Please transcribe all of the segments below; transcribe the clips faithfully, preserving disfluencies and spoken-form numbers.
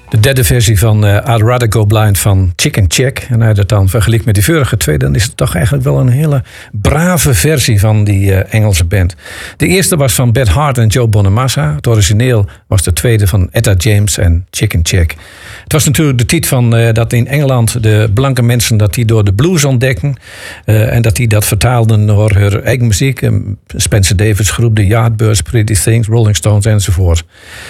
De derde versie van uh, I'd Rather Go Blind van Chicken Check. En als je dat dan vergelijkt met die vorige twee, dan is het toch eigenlijk wel een hele brave versie van die uh, Engelse band. De eerste was van Beth Hart en Joe Bonamassa. Het origineel was de tweede van Etta James en Chicken Check. Het was natuurlijk de titel van uh, dat in Engeland de blanke mensen dat die door de blues ontdekken. Uh, en dat die dat vertaalden door hun eigen muziek. Um, Spencer Davis groep, de Yardbirds, Pretty Things, Rolling Stones enzovoort.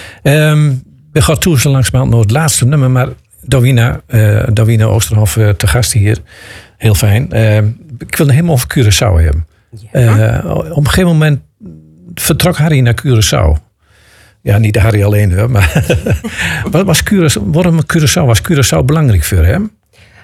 Um, We gaan toe zo langzamerhand naar het laatste nummer. Maar Davina, uh, Davina Oosterhoff uh, te gast hier. Heel fijn. Uh, ik wil het helemaal over Curaçao hebben. Ja. Uh, op een gegeven moment vertrok Harry naar Curaçao. Ja, niet Harry alleen hoor. Maar wat was Curaçao, waarom Curaçao? Was Curaçao belangrijk voor hem?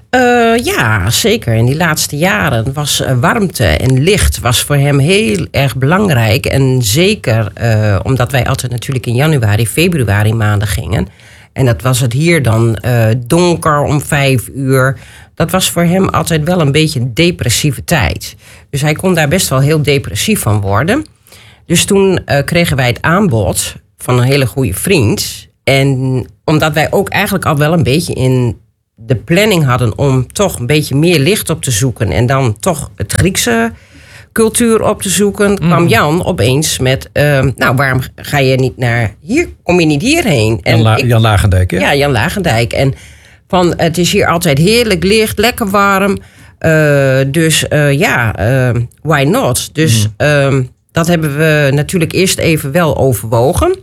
Uh, ja, zeker. In die laatste jaren was uh, warmte en licht was voor hem heel erg belangrijk. En zeker uh, omdat wij altijd natuurlijk in januari, februari maanden gingen. En dat was het hier dan uh, donker om vijf uur. Dat was voor hem altijd wel een beetje een depressieve tijd. Dus hij kon daar best wel heel depressief van worden. Dus toen uh, kregen wij het aanbod van een hele goede vriend. En omdat wij ook eigenlijk al wel een beetje in de planning hadden om toch een beetje meer licht op te zoeken en dan toch het Griekse cultuur op te zoeken, mm. kwam Jan opeens met, uh, nou, waarom ga je niet naar hier? Kom je niet hierheen? En Jan, La- ik, Jan Lagendijk, hè? Ja, Jan Lagendijk. En van, het is hier altijd heerlijk licht, lekker warm. Uh, dus uh, ja, uh, why not? Dus mm. uh, dat hebben we natuurlijk eerst even wel overwogen.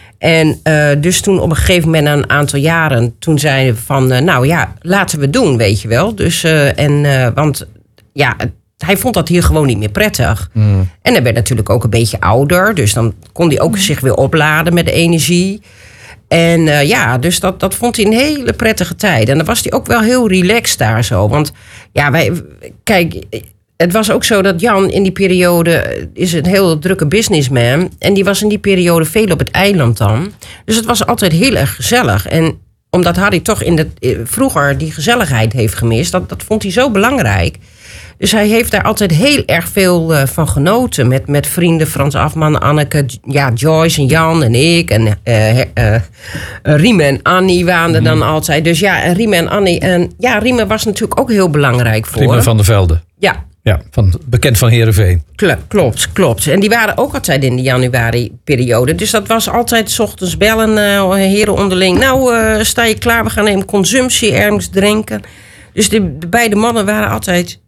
En uh, dus toen op een gegeven moment, na een aantal jaren, toen zeiden we van, uh, nou ja, laten we doen, weet je wel. Dus, uh, en, uh, want ja, hij vond dat hier gewoon niet meer prettig. Mm. En hij werd natuurlijk ook een beetje ouder, dus dan kon hij ook mm. zich weer opladen met de energie. En uh, ja, dus dat, dat vond hij een hele prettige tijd. En dan was hij ook wel heel relaxed daar zo. Want ja, wij, kijk, het was ook zo dat Jan in die periode is een heel drukke businessman. En die was in die periode veel op het eiland dan. Dus het was altijd heel erg gezellig. En omdat Harry toch in de, vroeger die gezelligheid heeft gemist, dat, dat vond hij zo belangrijk. Dus hij heeft daar altijd heel erg veel uh, van genoten. Met, met vrienden, Frans Afman, Anneke, ja, Joyce en Jan en ik. En uh, uh, uh, Riem en Annie waren er dan mm. altijd. Dus ja, en Riem en Annie. En ja, Riem was natuurlijk ook heel belangrijk voor. Riem van der Velde. Ja. Ja, van, bekend van Heerenveen. Klopt, klopt. En die waren ook altijd in de januari-periode. Dus dat was altijd 's ochtends bellen, uh, heren onderling. Nou, uh, sta je klaar, we gaan even consumptie ergens drinken. Dus de, de beide mannen waren altijd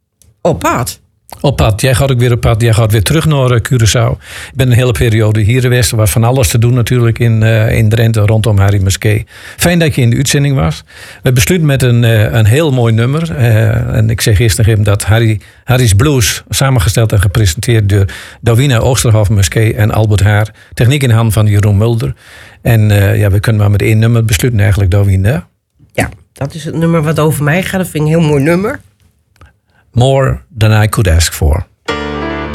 op pad. Op pad. Jij gaat ook weer op pad. Jij gaat weer terug naar uh, Curaçao. Ik ben een hele periode hier geweest. Er was van alles te doen natuurlijk in, uh, in Drenthe rondom Harry Musquet. Fijn dat je in de uitzending was. We besluiten met een, uh, een heel mooi nummer. Uh, en ik zeg eerst nog even dat Harry, Harry's Blues, samengesteld en gepresenteerd door Davina Oosterhoff Musquet en Albert Haar. Techniek in de hand van Jeroen Mulder. En uh, ja, we kunnen maar met één nummer besluiten eigenlijk, Davina. Ja, dat is het nummer wat over mij gaat. Dat vind ik een heel mooi nummer. More Than I Could Ask For.